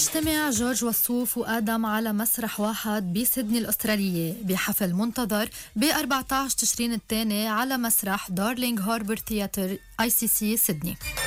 يجتمع جورج وسوف وآدم على مسرح واحد بسيدني الأسترالية بحفل منتظر ب 14 تشرين الثاني على مسرح دارلينغ هاربر ثياتر ICC سيدني.